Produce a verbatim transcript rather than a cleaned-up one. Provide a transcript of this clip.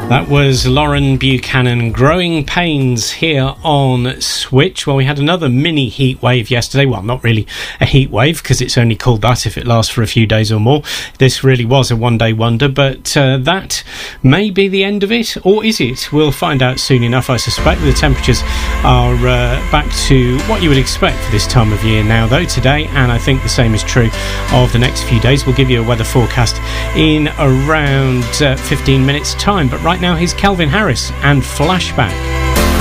That was Lauren Buchanan, Growing Pains, here on Switch. Well, we had another mini heat wave yesterday. Well, not really a heat wave, because it's only called that if it lasts for a few days or more. This really was a one-day wonder, but uh, that may be the end of it, or is it? We'll find out soon enough, I suspect. The temperatures are uh, back to what you would expect for this time of year now, though, today, and I think the same is true of the next few days. We'll give you a weather forecast in around uh, fifteen minutes' time, but right now here's Calvin Harris and Flashback.